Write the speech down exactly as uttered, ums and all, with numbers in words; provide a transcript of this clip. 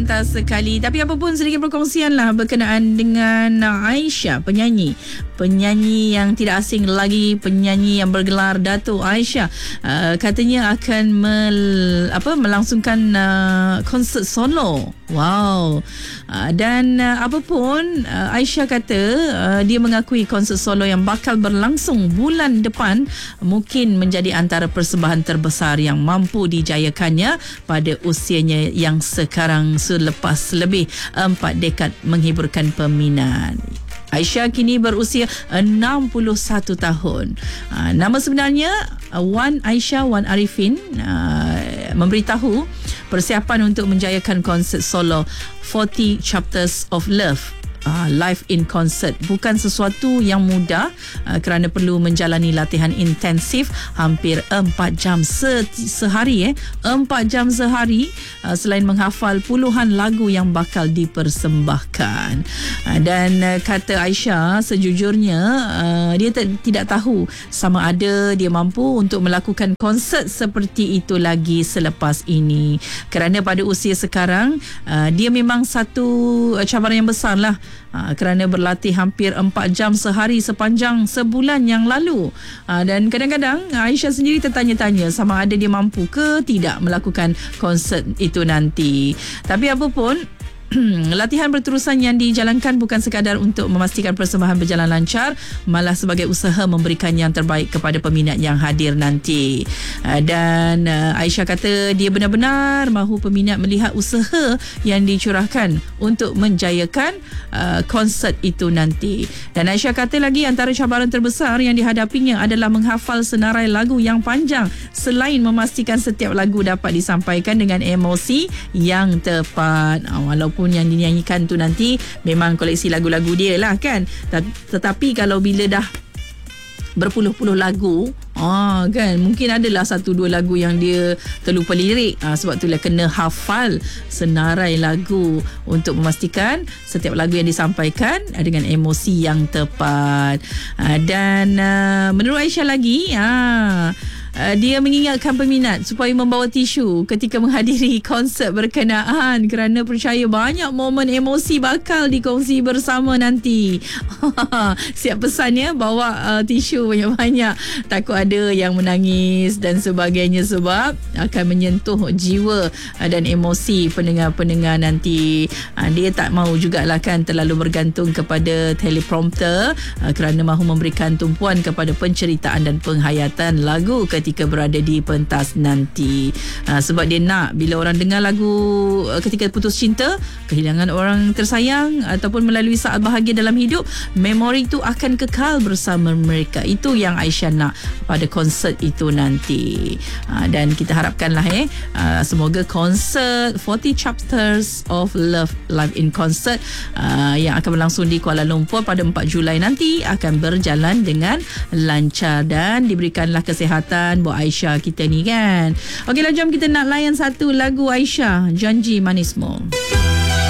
Pantas sekali. Tapi apa pun sedikit perkongsian lah berkenaan dengan Aisyah, penyanyi. Penyanyi yang tidak asing lagi, penyanyi yang bergelar Dato' Aisyah. Uh, katanya akan mel, apa, melangsungkan uh, konsert solo. Wow. Uh, dan uh, apa pun uh, Aisyah kata uh, dia mengakui konsert solo yang bakal berlangsung bulan depan mungkin menjadi antara persembahan terbesar yang mampu dijayakannya pada usianya yang sekarang selepas lebih empat dekad menghiburkan peminat. Aisyah kini berusia enam puluh satu tahun. Uh, nama sebenarnya uh, Wan Aisyah Wan Arifin uh, memberitahu persiapan untuk menjayakan konsert solo forty Chapters of Love. Uh, live in concert bukan sesuatu yang mudah uh, kerana perlu menjalani latihan intensif hampir empat jam se- sehari eh empat jam sehari uh, selain menghafal puluhan lagu yang bakal dipersembahkan. Uh, dan uh, kata Aisyah sejujurnya uh, dia t- tidak tahu sama ada dia mampu untuk melakukan konsert seperti itu lagi selepas ini kerana pada usia sekarang uh, dia memang satu uh, cabaran yang besar lah. Ha, kerana berlatih hampir empat jam sehari sepanjang sebulan yang lalu. Ha, dan kadang-kadang Aisyah sendiri tertanya-tanya sama ada dia mampu ke tidak melakukan konsert itu nanti. Tapi apa pun, latihan berterusan yang dijalankan bukan sekadar untuk memastikan persembahan berjalan lancar, malah sebagai usaha memberikan yang terbaik kepada peminat yang hadir nanti. Dan Aisyah kata dia benar-benar mahu peminat melihat usaha yang dicurahkan untuk menjayakan uh, konsert itu nanti. Dan Aisyah kata lagi antara cabaran terbesar yang dihadapinya adalah menghafal senarai lagu yang panjang selain memastikan setiap lagu dapat disampaikan dengan emosi yang tepat. Walaupun yang dinyanyikan tu nanti memang koleksi lagu-lagu dia lah kan, tetapi kalau bila dah berpuluh-puluh lagu, ah kan, mungkin adalah satu dua lagu yang dia terlupa lirik. Ah, sebab itulah kena hafal senarai lagu untuk memastikan setiap lagu yang disampaikan dengan emosi yang tepat. Ah, dan uh, menurut Aisyah lagi, ah Uh, dia mengingatkan peminat supaya membawa tisu ketika menghadiri konsert berkenaan kerana percaya banyak momen emosi bakal dikongsi bersama nanti. Siap pesannya bawa uh, tisu banyak-banyak, takut ada yang menangis dan sebagainya sebab akan menyentuh jiwa uh, dan emosi pendengar-pendengar nanti. Uh, dia tak mahu jugalah kan terlalu bergantung kepada teleprompter uh, kerana mahu memberikan tumpuan kepada penceritaan dan penghayatan lagu ketika berada di pentas nanti. Ha, sebab dia nak bila orang dengar lagu uh, ketika putus cinta, kehilangan orang tersayang ataupun melalui saat bahagia dalam hidup, memori itu akan kekal bersama mereka. Itu yang Aisyah nak pada konsert itu nanti. Ha, dan kita harapkanlah eh uh, semoga konsert forty Chapters of Love live in concert uh, yang akan berlangsung di Kuala Lumpur pada empat Julai nanti akan berjalan dengan lancar dan diberikanlah kesihatan buat Aisyah kita ni kan. Okeylah, jom kita nak layan satu lagu Aisyah, Janji Manismu.